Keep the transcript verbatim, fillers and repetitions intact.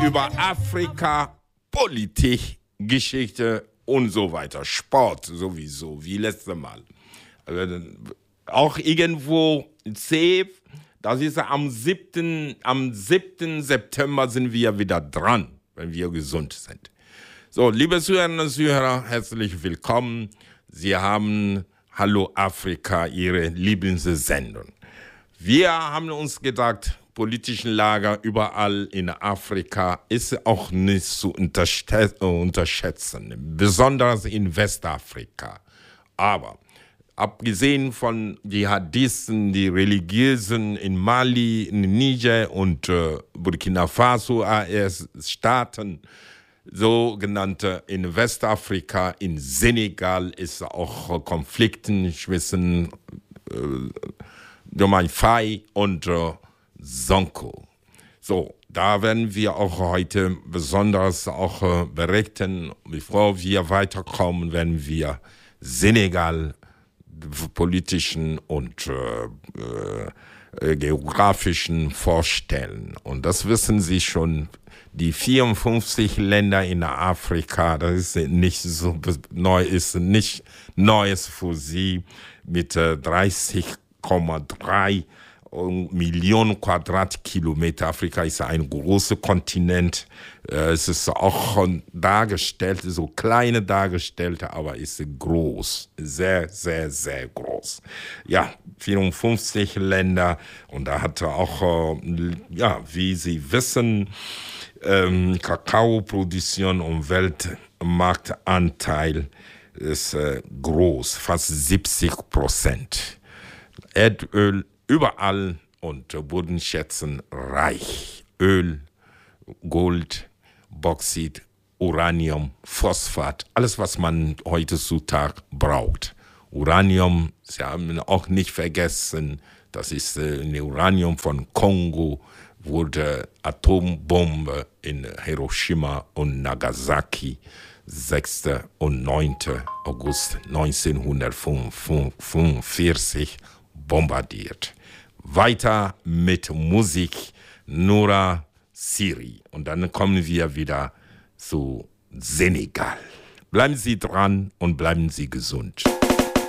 über Afrika, Politik, Geschichte und so weiter. Sport sowieso, wie letztes Mal. Auch irgendwo safe. Das ist am siebten am siebten September sind wir wieder dran, wenn wir gesund sind. So, liebe Zuhörerinnen und Zuhörer, herzlich willkommen. Sie haben Hallo Afrika, Ihre Lieblingssendung. Wir haben uns gedacht, politischen Lager überall in Afrika ist auch nicht zu unterschätzen, besonders in Westafrika. Aber abgesehen von Dschihadisten, die Religiösen in Mali, in Niger und äh, Burkina Faso, A S-Staaten, sogenannte in Westafrika, in Senegal ist auch Konflikten zwischen äh, Diomaye Faye und äh, Sonko. So, da werden wir auch heute besonders auch äh, berichten. Bevor wir weiterkommen, werden wir Senegal politischen und äh, äh, geografischen vorstellen. Und das wissen Sie schon, die vierundfünfzig Länder in Afrika, das ist nicht so neu, ist nicht Neues für Sie, mit äh, dreißig Komma drei Millionen Quadratkilometer. Afrika ist ein großer Kontinent. Es ist auch dargestellt, so kleine dargestellt, aber ist groß. Sehr, sehr, sehr groß. Ja, vierundfünfzig Länder. Und da hat er auch, ja, wie Sie wissen, ähm, Kakaoproduktion und Weltmarktanteil ist äh, groß, fast siebzig Prozent. Erdöl überall und Bodenschätzen reich. Öl, Gold, Bauxit, Uranium, Phosphat, alles, was man heutzutage braucht. Uranium, Sie haben auch nicht vergessen, das ist ein Uranium von Kongo, wurde Atombombe in Hiroshima und Nagasaki, sechster und neunter August neunzehnhundertfünfundvierzig bombardiert. Weiter mit Musik, Nora Siri. Und dann kommen wir wieder zu Senegal. Bleiben Sie dran und bleiben Sie gesund.